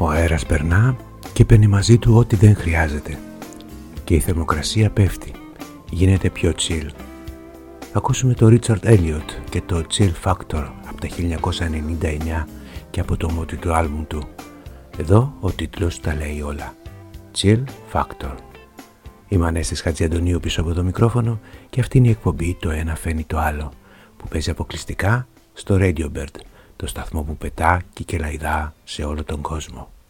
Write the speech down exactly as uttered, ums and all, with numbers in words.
Ο αέρας περνά και παίρνει μαζί του ό,τι δεν χρειάζεται. Και η θερμοκρασία πέφτει, γίνεται πιο chill. Ακούσουμε το Richard Elliot και το Chill Factor από τα χίλια εννιακόσια ενενήντα εννιά και από το μόνιμο άλμπουμ του. Εδώ ο τίτλος τα λέει όλα. Chill Factor. Είμαι Ανέστης Χατζιαντονίου πίσω από το μικρόφωνο και αυτή είναι η εκπομπή «Το ένα φαίνει το άλλο» που παίζει αποκλειστικά στο Radio Bird, το σταθμό που πετά και κελαϊδά σε όλο τον κόσμο.